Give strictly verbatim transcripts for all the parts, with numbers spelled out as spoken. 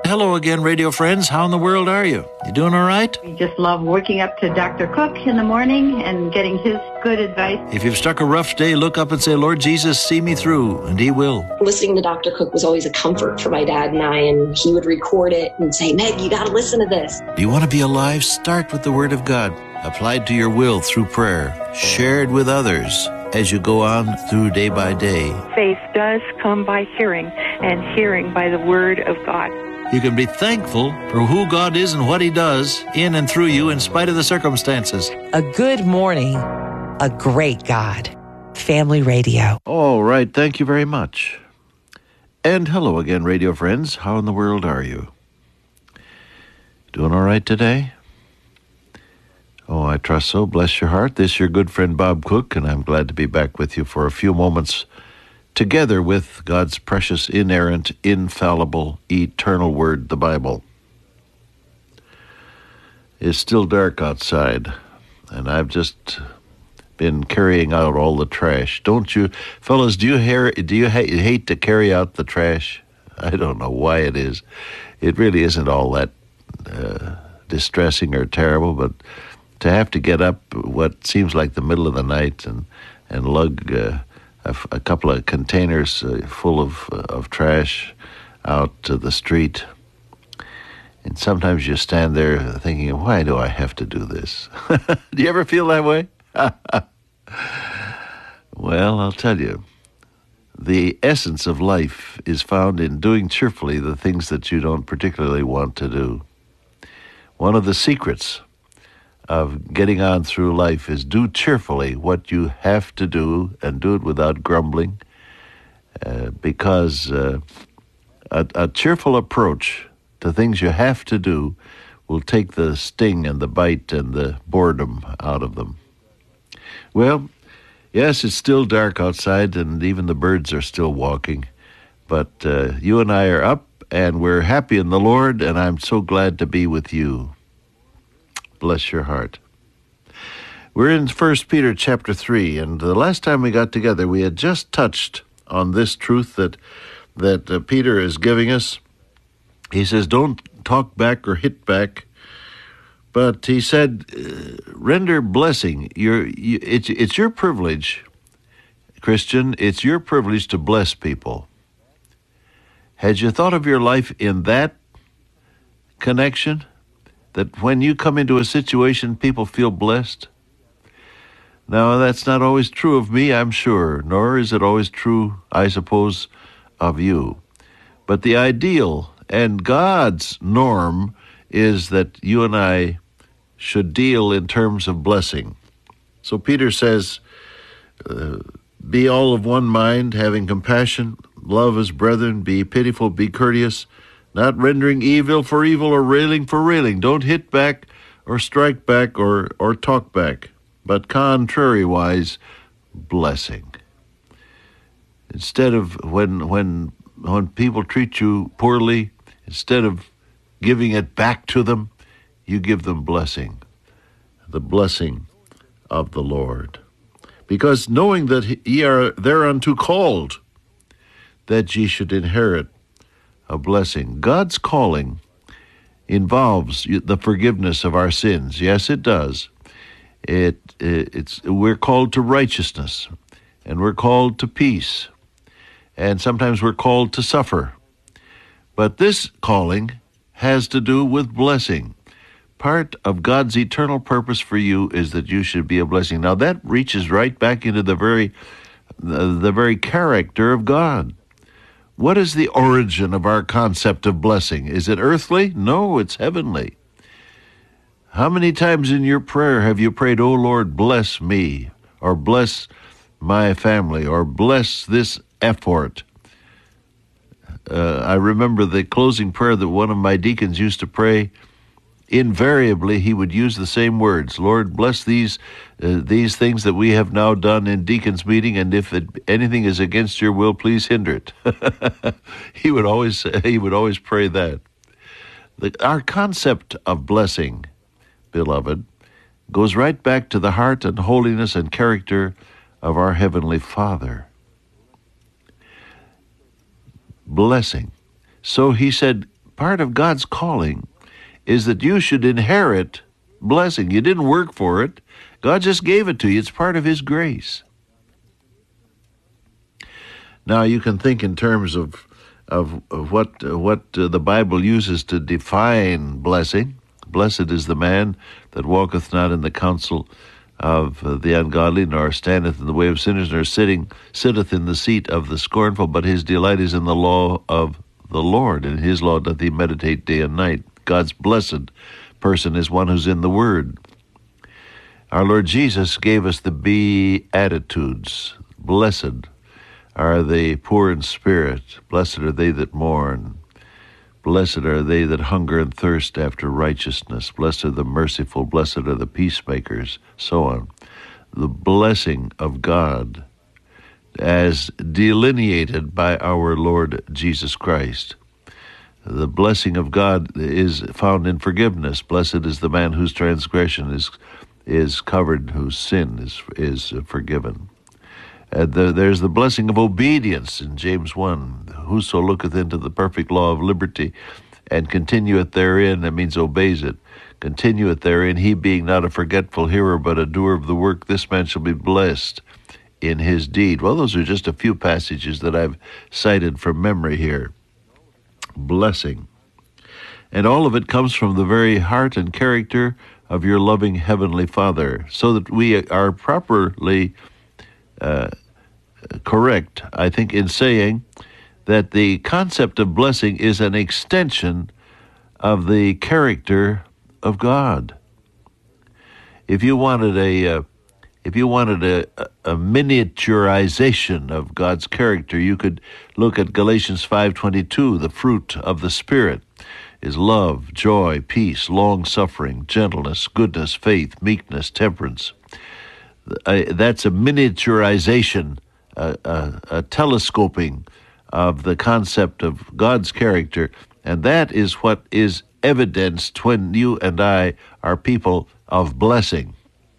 hello again, radio friends. How in the world are you? You doing all right? We just love waking up to Doctor Cook in the morning and getting his good advice. If you've struck a rough day, look up and say, Lord Jesus, see me through, and he will. Listening to Doctor Cook was always a comfort for my dad and I, and he would record it and say, Meg, you got to listen to this. Do you want to be alive? Start with the Word of God, applied to your will through prayer, shared with others as you go on through day by day. Faith does come by hearing, and hearing by the Word of God. You can be thankful for who God is and what he does in and through you in spite of the circumstances. A good morning, a great God. Family Radio. All right, thank you very much. And hello again, radio friends. How in the world are you? Doing all right today? Oh, I trust so. Bless your heart. This is your good friend Bob Cook, and I'm glad to be back with you for a few moments together with God's precious, inerrant, infallible, eternal Word, the Bible. It's still dark outside, and I've just been carrying out all the trash. Don't you, fellas, do you, hear, do you ha- hate to carry out the trash? I don't know why it is. It really isn't all that uh, distressing or terrible, but to have to get up what seems like the middle of the night and, and lug uh, a, a couple of containers uh, full of uh, of trash out to the street. And sometimes you stand there thinking, why do I have to do this? Do you ever feel that way? Well, I'll tell you, the essence of life is found in doing cheerfully the things that you don't particularly want to do. One of the secrets of getting on through life is do cheerfully what you have to do and do it without grumbling, uh, because uh, a, a cheerful approach to things you have to do will take the sting and the bite and the boredom out of them. Well, yes, it's still dark outside and even the birds are still walking, but uh, you and I are up and we're happy in the Lord, and I'm so glad to be with you. Bless your heart. We're in First Peter chapter three, and the last time we got together, we had just touched on this truth that that uh, Peter is giving us. He says, don't talk back or hit back, but he said, uh, render blessing. Your, you, it's, it's your privilege, Christian, it's your privilege to bless people. Had you thought of your life in that connection? That when you come into a situation, people feel blessed? Now, that's not always true of me, I'm sure, nor is it always true, I suppose, of you. But the ideal and God's norm is that you and I should deal in terms of blessing. So Peter says, uh, be all of one mind, having compassion, love as brethren, be pitiful, be courteous, not rendering evil for evil or railing for railing. Don't hit back or strike back or, or talk back, but contrariwise, blessing. Instead of when when when people treat you poorly, instead of giving it back to them, you give them blessing, the blessing of the Lord. Because knowing that ye are thereunto called, that ye should inherit a blessing. God's calling involves the forgiveness of our sins. Yes, it does. It, it it's we're called to righteousness, and we're called to peace, and sometimes we're called to suffer. But this calling has to do with blessing. Part of God's eternal purpose for you is that you should be a blessing. Now that reaches right back into the very the, the very character of God. What is the origin of our concept of blessing? Is it earthly? No, it's heavenly. How many times in your prayer have you prayed, oh Lord, bless me, or bless my family, or bless this effort? Uh, I remember the closing prayer that one of my deacons used to pray. Invariably, he would use the same words. Lord, bless these uh, these things that we have now done in deacons' meeting, and if it, anything is against your will, please hinder it. he would always he would always pray that. The, our concept of blessing, beloved, goes right back to the heart and holiness and character of our Heavenly Father. Blessing. So he said, part of God's calling is that you should inherit blessing. You didn't work for it. God just gave it to you. It's part of His grace. Now, you can think in terms of of, of what uh, what uh, the Bible uses to define blessing. Blessed is the man that walketh not in the counsel of uh, the ungodly, nor standeth in the way of sinners, nor sitting sitteth in the seat of the scornful, but his delight is in the law of the Lord, and His law doth he meditate day and night. God's blessed person is one who's in the Word. Our Lord Jesus gave us the Beatitudes. Blessed are the poor in spirit. Blessed are they that mourn. Blessed are they that hunger and thirst after righteousness. Blessed are the merciful. Blessed are the peacemakers. So on. The blessing of God as delineated by our Lord Jesus Christ. The blessing of God is found in forgiveness. Blessed is the man whose transgression is is covered, whose sin is is forgiven. And the, there's the blessing of obedience in James one. Whoso looketh into the perfect law of liberty and continueth therein, that means obeys it, continueth therein, he being not a forgetful hearer, but a doer of the work, this man shall be blessed in his deed. Well, those are just a few passages that I've cited from memory here. Blessing. And all of it comes from the very heart and character of your loving Heavenly Father, so that we are properly uh, correct, I think, in saying that the concept of blessing is an extension of the character of God. If you wanted a uh, if you wanted a, a miniaturization of God's character, you could look at Galatians five twenty-two. The fruit of the Spirit is love, joy, peace, long-suffering, gentleness, goodness, faith, meekness, temperance. Uh, that's a miniaturization, a, a, a telescoping of the concept of God's character, and that is what is evidenced when you and I are people of blessing.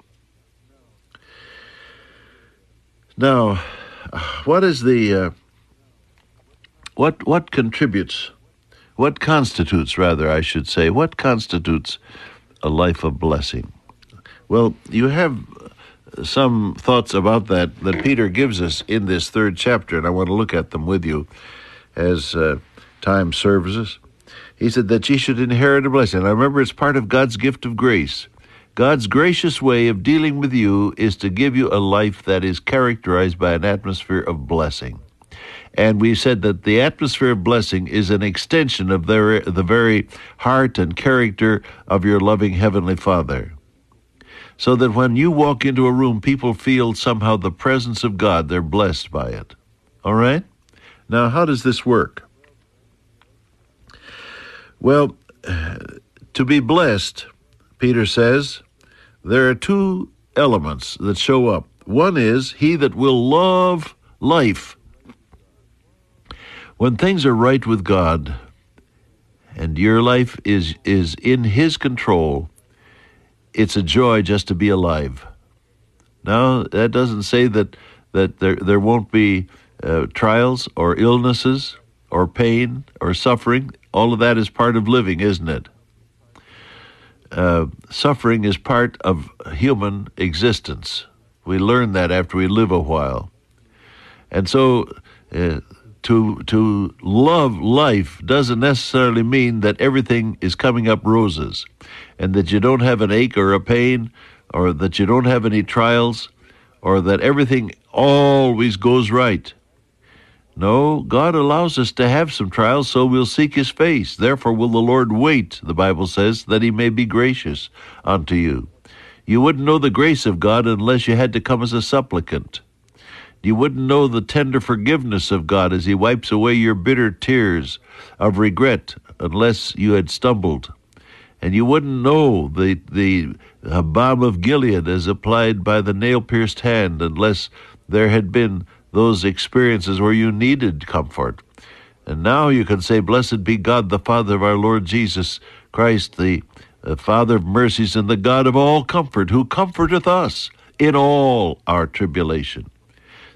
Now, what is the uh, what what contributes, what constitutes, rather, I should say, what constitutes a life of blessing? Well, you have some thoughts about that that Peter gives us in this third chapter, and I want to look at them with you as uh, time serves us. He said that ye should inherit a blessing. Now remember, it's part of God's gift of grace. God's gracious way of dealing with you is to give you a life that is characterized by an atmosphere of blessing. And we said that the atmosphere of blessing is an extension of the, the very heart and character of your loving Heavenly Father. So that when you walk into a room, people feel somehow the presence of God. They're blessed by it. All right? Now, how does this work? Well, to be blessed, Peter says, there are two elements that show up. One is he that will love life. When things are right with God and your life is, is in His control, it's a joy just to be alive. Now, that doesn't say that, that there, there won't be uh, trials or illnesses or pain or suffering. All of that is part of living, isn't it? Uh, suffering is part of human existence. We learn that after we live a while. And so uh, to to love life doesn't necessarily mean that everything is coming up roses and that you don't have an ache or a pain or that you don't have any trials or that everything always goes right. No, God allows us to have some trials, so we'll seek His face. Therefore will the Lord wait, the Bible says, that He may be gracious unto you. You wouldn't know the grace of God unless you had to come as a supplicant. You wouldn't know the tender forgiveness of God as He wipes away your bitter tears of regret unless you had stumbled. And you wouldn't know the, the balm of Gilead as applied by the nail-pierced hand unless there had been those experiences where you needed comfort. And now you can say, blessed be God, the Father of our Lord Jesus Christ, the, the Father of mercies and the God of all comfort, who comforteth us in all our tribulation.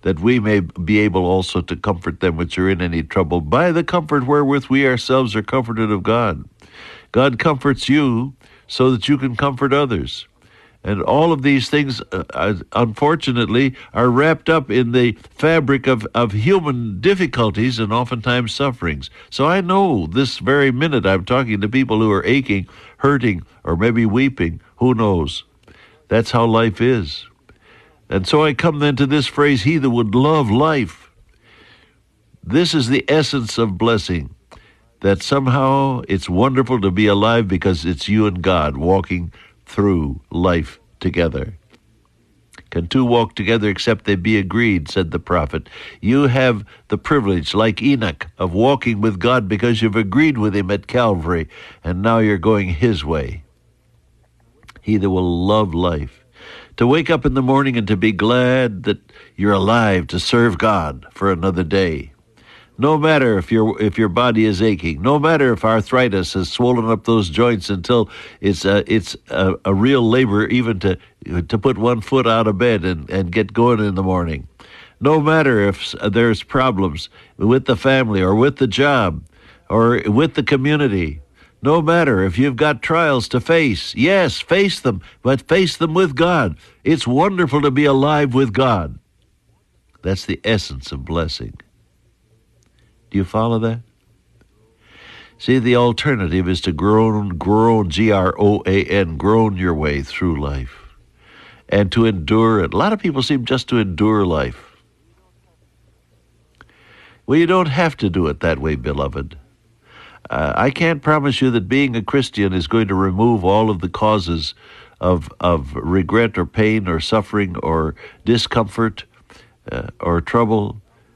that we may be able also to comfort them which are in any trouble by the comfort wherewith we ourselves are comforted of God. God comforts you so that you can comfort others. And all of these things, uh, unfortunately, are wrapped up in the fabric of, of human difficulties and oftentimes sufferings. So I know this very minute I'm talking to people who are aching, hurting, or maybe weeping. Who knows? That's how life is. And so I come then to this phrase, he that would love life. This is the essence of blessing, that somehow it's wonderful to be alive because it's you and God walking through life together. Can two walk together except they be agreed, said the prophet. You have the privilege, like Enoch, of walking with God because you've agreed with him at Calvary, and now you're going his way. He that will love life. To wake up in the morning and to be glad that you're alive to serve God for another day. No matter if your if your body is aching, no matter if arthritis has swollen up those joints until it's a, it's a, a real labor even to to put one foot out of bed and, and get going in the morning. No matter if there's problems with the family or with the job or with the community. No matter if you've got trials to face. Yes, face them, but face them with God. It's wonderful to be alive with God. That's the essence of blessing. Do you follow that? See, the alternative is to groan, groan, G R O A N, groan your way through life. And to endure it. A lot of people seem just to endure life. Well, you don't have to do it that way, beloved. Uh, I can't promise you that being a Christian is going to remove all of the causes of, of regret or pain or suffering or discomfort uh, or trouble.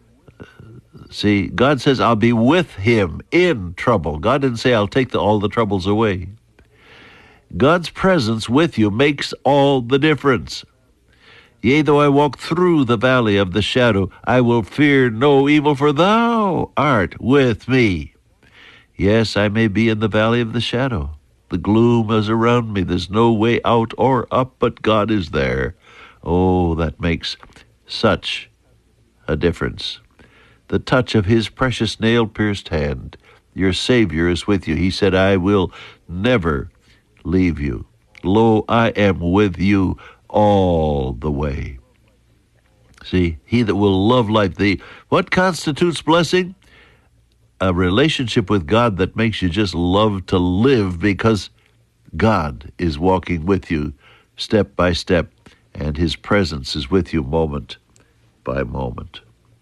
See, God says, I'll be with him in trouble. God didn't say, I'll take the, all the troubles away. God's presence with you makes all the difference. Yea, though I walk through the valley of the shadow, I will fear no evil, for thou art with me. Yes, I may be in the valley of the shadow. The gloom is around me. There's no way out or up, but God is there. Oh, that makes such a difference. The touch of his precious nail-pierced hand. Your Savior is with you. He said, I will never leave you. Lo, I am with you all the way. See, he that will love life. The, what constitutes blessing? A relationship with God that makes you just love to live because God is walking with you step by step, and his presence is with you moment by moment.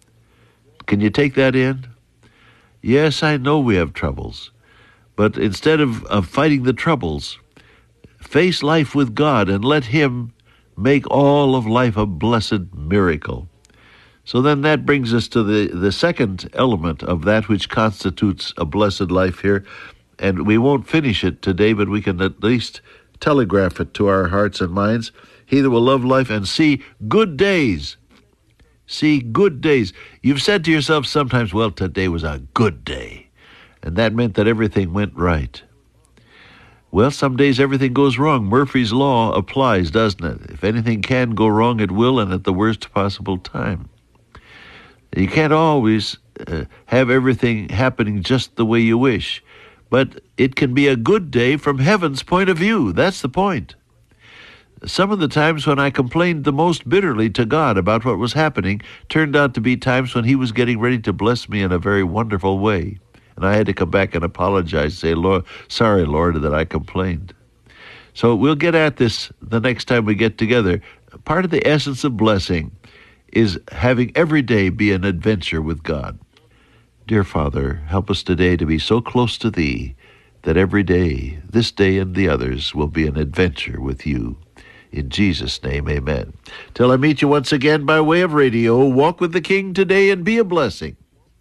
Can you take that in? Yes, I know we have troubles, but instead of, of fighting the troubles, face life with God and let him make all of life a blessed miracle. So then that brings us to the, the second element of that which constitutes a blessed life here. And we won't finish it today, but we can at least telegraph it to our hearts and minds. He that will love life and see good days. See good days. You've said to yourself sometimes, well, today was a good day. And that meant that everything went right. Well, some days everything goes wrong. Murphy's Law applies, doesn't it? If anything can go wrong, it will, and at the worst possible time. You can't always uh, have everything happening just the way you wish, but it can be a good day from heaven's point of view. That's the point. Some of the times when I complained the most bitterly to God about what was happening turned out to be times when he was getting ready to bless me in a very wonderful way. And I had to come back and apologize, say, Lord, sorry, Lord, that I complained. So we'll get at this the next time we get together. Part of the essence of blessing is having every day be an adventure with God. Dear Father, help us today to be so close to thee that every day, this day and the others, will be an adventure with you. In Jesus' name, amen. Till I meet you once again by way of radio, walk with the King today and be a blessing.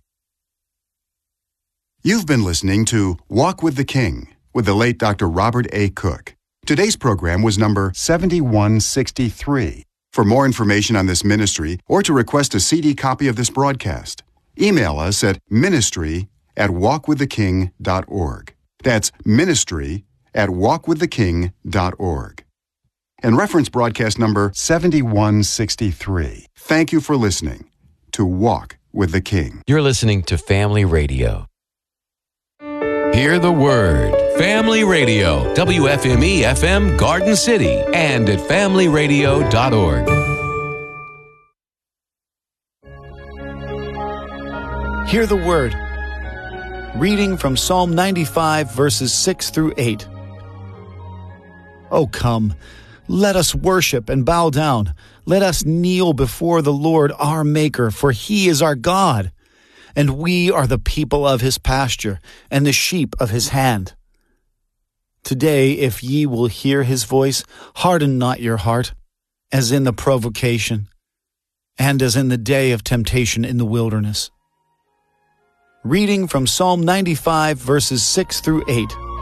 You've been listening to Walk with the King with the late Doctor Robert A. Cook. Today's program was number seventy-one sixty-three. For more information on this ministry or to request a C D copy of this broadcast, email us at ministry at walk with the king dot org. That's ministry at walk with the king dot org. And reference broadcast number seventy-one sixty-three. Thank you for listening. to walk with the King. You're listening to Family Radio. Hear the word. Family Radio, W F M E F M Garden City, and at family radio dot org. Hear the word. Reading from Psalm ninety-five, verses six through eight. O come, let us worship and bow down. Let us kneel before the Lord our Maker, for He is our God, and we are the people of His pasture, and the sheep of His hand. Today, if ye will hear His voice, harden not your heart, as in the provocation, and as in the day of temptation in the wilderness. Reading from Psalm ninety-five, verses six through eight.